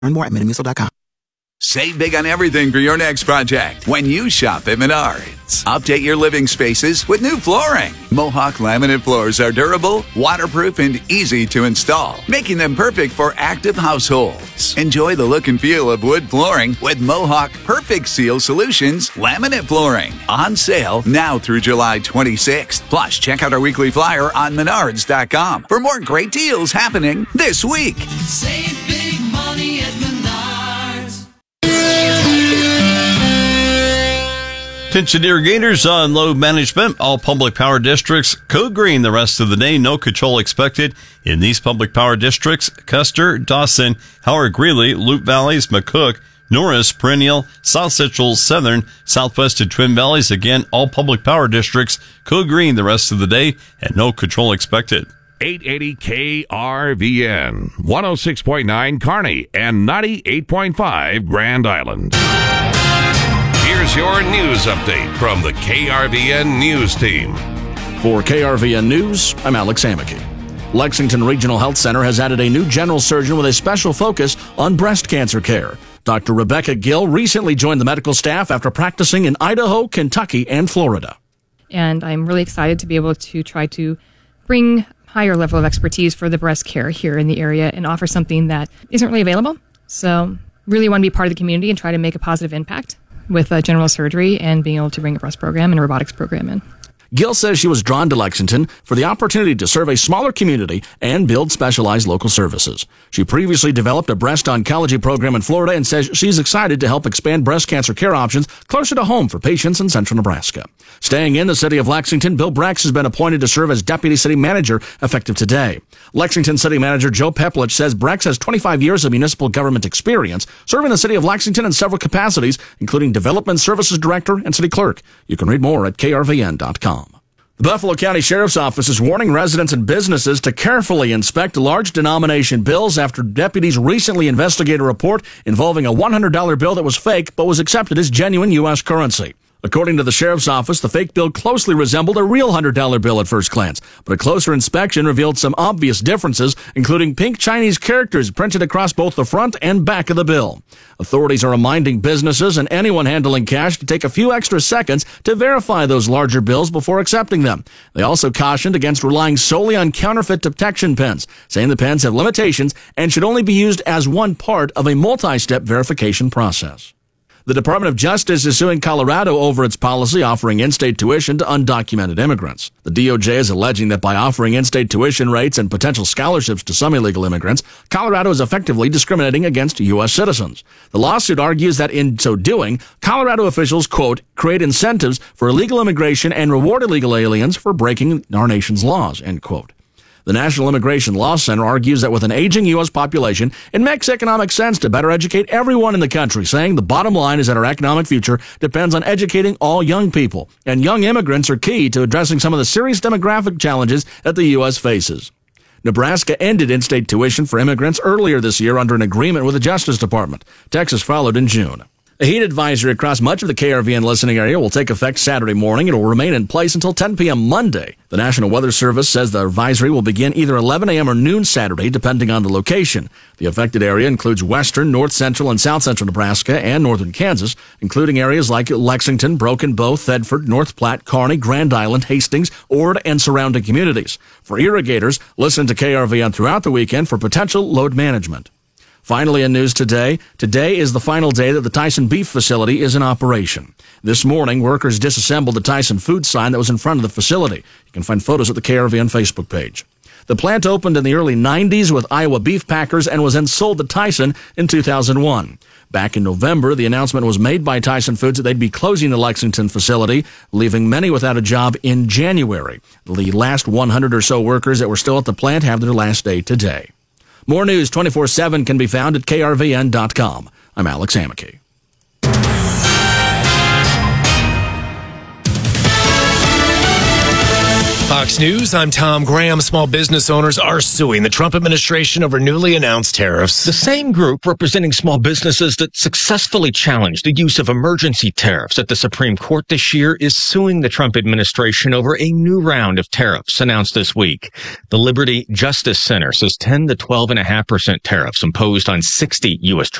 Learn more at minimucil.com. Save big on everything for your next project when you shop at Menards. Update your living spaces with new flooring. Mohawk laminate floors are durable, waterproof, and easy to install, making them perfect for active households. Enjoy the look and feel of wood flooring with Mohawk Perfect Seal Solutions laminate flooring. On sale now through July 26th. Plus, check out our weekly flyer on Menards.com for more great deals happening this week. Save big money at Menards. Attention irrigators on load management. All public power districts code green the rest of the day. No control expected in these public power districts: Custer, Dawson, Howard Greeley, Loup Valleys, McCook, Norris, Perennial, South Central, Southern, Southwest, and Twin Valleys. Again, all public power districts code green the rest of the day and no control expected. 880 KRVN, 106.9 Kearney, and 98.5 Grand Island. Here's your news update from the KRVN News Team. For KRVN News, I'm Alex Amicky. Lexington Regional Health Center has added a new general surgeon with a special focus on breast cancer care. Dr. Rebecca Gill recently joined the medical staff after practicing in Idaho, Kentucky, and Florida. And I'm really excited to be able to try to bring higher level of expertise for the breast care here in the area and offer something that isn't really available. So really want to be part of the community and try to make a positive impact with general surgery and being able to bring a breast program and a robotics program in. Gill says she was drawn to Lexington for the opportunity to serve a smaller community and build specialized local services. She previously developed a breast oncology program in Florida and says she's excited to help expand breast cancer care options closer to home for patients in central Nebraska. Staying in the city of Lexington, Bill Brex has been appointed to serve as deputy city manager effective today. Lexington city manager Joe Peplich says Brex has 25 years of municipal government experience serving the city of Lexington in several capacities, including development services director and city clerk. You can read more at krvn.com. The Buffalo County Sheriff's Office is warning residents and businesses to carefully inspect large denomination bills after deputies recently investigated a report involving a $100 bill that was fake but was accepted as genuine U.S. currency. According to the Sheriff's Office, the fake bill closely resembled a real $100 bill at first glance, but a closer inspection revealed some obvious differences, including pink Chinese characters printed across both the front and back of the bill. Authorities are reminding businesses and anyone handling cash to take a few extra seconds to verify those larger bills before accepting them. They also cautioned against relying solely on counterfeit detection pens, saying the pens have limitations and should only be used as one part of a multi-step verification process. The Department of Justice is suing Colorado over its policy offering in-state tuition to undocumented immigrants. The DOJ is alleging that by offering in-state tuition rates and potential scholarships to some illegal immigrants, Colorado is effectively discriminating against U.S. citizens. The lawsuit argues that in so doing, Colorado officials, quote, create incentives for illegal immigration and reward illegal aliens for breaking our nation's laws, end quote. The National Immigration Law Center argues that with an aging U.S. population, it makes economic sense to better educate everyone in the country, saying the bottom line is that our economic future depends on educating all young people, and young immigrants are key to addressing some of the serious demographic challenges that the U.S. faces. Nebraska ended in-state tuition for immigrants earlier this year under an agreement with the Justice Department. Texas followed in June. A heat advisory across much of the KRVN listening area will take effect Saturday morning. It will remain in place until 10 p.m. Monday. The National Weather Service says the advisory will begin either 11 a.m. or noon Saturday, depending on the location. The affected area includes western, north central, and south central Nebraska and northern Kansas, including areas like Lexington, Broken Bow, Thedford, North Platte, Kearney, Grand Island, Hastings, Ord, and surrounding communities. For irrigators, listen to KRVN throughout the weekend for potential load management. Finally, in news today is the final day that the Tyson Beef facility is in operation. This morning, workers disassembled the Tyson food sign that was in front of the facility. You can find photos at the KRVN Facebook page. The plant opened in the early 90s with Iowa beef packers and was then sold to Tyson in 2001. Back in November, the announcement was made by Tyson Foods that they'd be closing the Lexington facility, leaving many without a job in January. The last 100 or so workers that were still at the plant have their last day today. More news 24/7 can be found at krvn.com. I'm Alex Amicky. Fox News, I'm Tom Graham. Small business owners are suing the Trump administration over newly announced tariffs. The same group representing small businesses that successfully challenged the use of emergency tariffs at the Supreme Court this year is suing the Trump administration over a new round of tariffs announced this week. The Liberty Justice Center says 10 to 12.5% tariffs imposed on 60 U.S.